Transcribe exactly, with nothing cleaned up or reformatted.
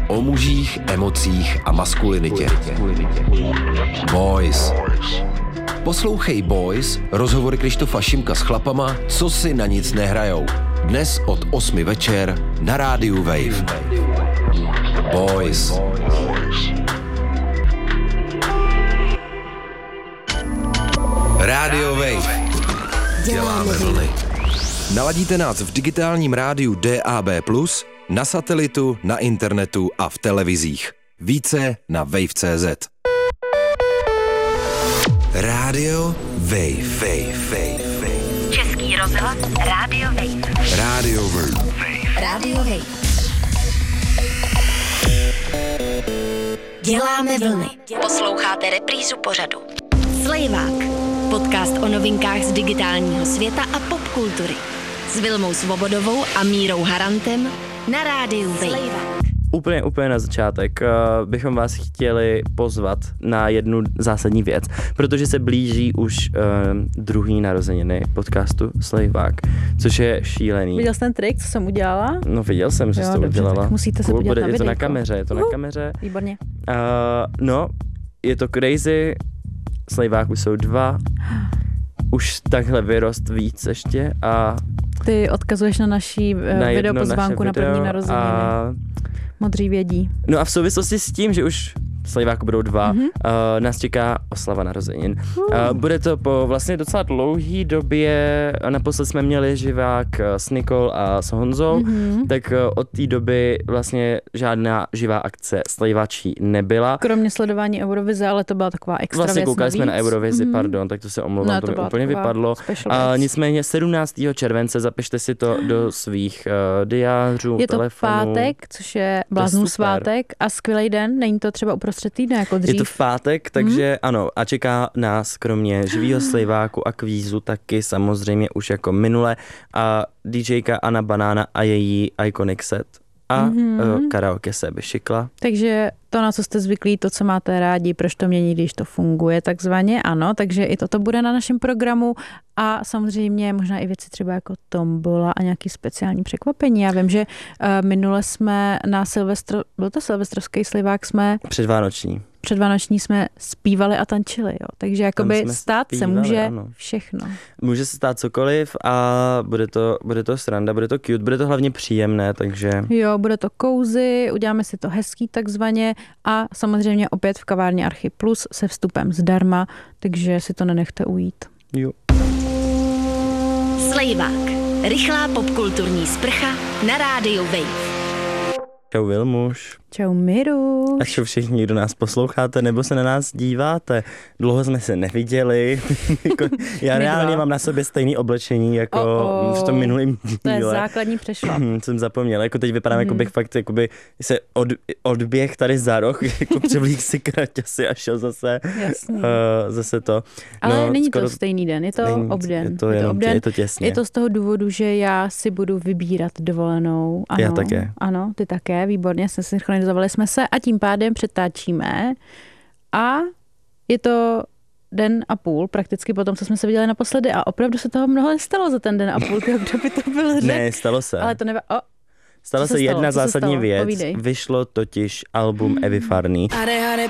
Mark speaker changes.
Speaker 1: O mužích, emocích a maskulinitě. Boys. Poslouchej Boys, rozhovory Krištofa Šimka s chlapama, co si na nic nehrajou. Dnes od osmi večer na rádiu Wave. Boys. Rádio Wave. Děláme vlny. Naladíte nás v digitálním rádiu D A B plus, na satelitu, na internetu a v televizích. Více na wave tečka cé zet. Rádio Wave. Wave, Wave, Wave.
Speaker 2: Český rozhlas Rádio Wave.
Speaker 1: Rádio Wave.
Speaker 2: Rádio Wave. Děláme vlny. Posloucháte reprízu pořadu. Slejvák. Podcast o novinkách z digitálního světa a popkultury. S Vilmou Svobodovou a Mírou Harantem na rádiu Wave.
Speaker 3: Úplně, úplně na začátek uh, bychom vás chtěli pozvat na jednu zásadní věc, protože se blíží už uh, druhý narozeniny podcastu Slejvák, což je šílený.
Speaker 4: Viděl jsi ten trik, co jsem udělala?
Speaker 3: No viděl jsem, že
Speaker 4: jo,
Speaker 3: jsi to
Speaker 4: dobře,
Speaker 3: udělala.
Speaker 4: Tak musíte se
Speaker 3: cool,
Speaker 4: podívat
Speaker 3: bude,
Speaker 4: na
Speaker 3: je to
Speaker 4: videjko.
Speaker 3: na kameře, je to
Speaker 4: uh,
Speaker 3: na kameře.
Speaker 4: Výborně.
Speaker 3: Uh, no, je to crazy, Slejvák už jsou dva, už takhle vyrost víc ještě a...
Speaker 4: Ty odkazuješ na naší
Speaker 3: na
Speaker 4: videopozvánku na první narozeniny.
Speaker 3: A...
Speaker 4: Modří vědí.
Speaker 3: No a v souvislosti s tím, že už Slejváku budou dva, mm-hmm. uh, nás čeká oslava narozenin. Uh. Uh, bude to po vlastně docela dlouhý době, naposled jsme měli živák s Nikol a s Honzou, mm-hmm. tak uh, od té doby vlastně žádná živá akce slejvačí nebyla.
Speaker 4: Kromě sledování Eurovize, ale to byla taková extra
Speaker 3: vlastně
Speaker 4: věc
Speaker 3: koukali
Speaker 4: navíc.
Speaker 3: jsme na Eurovizi,
Speaker 4: mm-hmm.
Speaker 3: pardon, tak to se omlouvám,
Speaker 4: no,
Speaker 3: to,
Speaker 4: to
Speaker 3: mi úplně vypadlo.
Speaker 4: A
Speaker 3: nicméně sedmnáctého července zapište si to do svých uh, diářů,
Speaker 4: je to
Speaker 3: telefonů.
Speaker 4: pátek, což je bláznův svátek a skvělý den, není to třeba uprostřed týdne jako dřív.
Speaker 3: Je to v pátek, takže mm. ano, a čeká nás kromě živýho slejváku a kvízu taky samozřejmě už jako minule a DJka Anna Banána a její Iconic set a mm-hmm. uh, karaoke Seby Šikla.
Speaker 4: Takže to, na co jste zvyklí, to, co máte rádi, proč to mění, když to funguje, takzvaně, ano, takže i toto bude na našem programu a samozřejmě možná i věci třeba jako tombola a nějaký speciální překvapení. Já vím, že uh, minule jsme na Silvestro, byl to silvestrovský slivák, jsme
Speaker 3: předvánoční.
Speaker 4: Předvánoční jsme zpívali a tančili, jo. Takže jakoby stát zpívali, se může ano. všechno.
Speaker 3: Může se stát cokoliv a bude to, bude to sranda, bude to cute, bude to hlavně příjemné, takže...
Speaker 4: Jo, bude to cozy, uděláme si to hezký takzvaně a samozřejmě opět v kavárně Archy Plus se vstupem zdarma, takže si to nenechte ujít.
Speaker 3: Jo.
Speaker 2: Slejvák. Rychlá popkulturní sprcha na rádiu Wave.
Speaker 3: Čau Vilmuš.
Speaker 4: Čau Miru.
Speaker 3: A čau všichni, kdo nás posloucháte nebo se na nás díváte. Dlouho jsme se neviděli. Já reálně mám na sobě stejný oblečení jako oh, oh. v tom minulém díle.
Speaker 4: To je základní přešlap.
Speaker 3: Jsem zapomněl. Jako teď vypadám, mm. jako bych fakt jakoby se od, odběh tady za roh, jako převlík si kraťasy a šel zase, uh, zase to.
Speaker 4: Ale
Speaker 3: no,
Speaker 4: není
Speaker 3: skoro...
Speaker 4: to stejný den, je to
Speaker 3: není,
Speaker 4: obden.
Speaker 3: Je to,
Speaker 4: je,
Speaker 3: jenom,
Speaker 4: to obden.
Speaker 3: je to těsně.
Speaker 4: Je to z toho důvodu, že já si budu vybírat dovolenou. Ano,
Speaker 3: já také.
Speaker 4: Ano, ty také, výborně, jsme synchronizovali jsme se a tím pádem přetáčíme a je to den a půl prakticky po tom, co jsme se viděli naposledy a opravdu se toho mnoho nestalo za ten den a půl, kdo by to byl řek.
Speaker 3: Ne, stalo se.
Speaker 4: Ale to neva... Oh.
Speaker 3: Stala se, se jedna
Speaker 4: stalo?
Speaker 3: zásadní
Speaker 4: se
Speaker 3: věc.
Speaker 4: Povídej.
Speaker 3: Vyšlo totiž album Evy Farný.